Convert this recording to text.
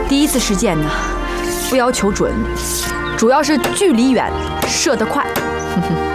第一次实践呢，不要求准，主要是距离远，射得快。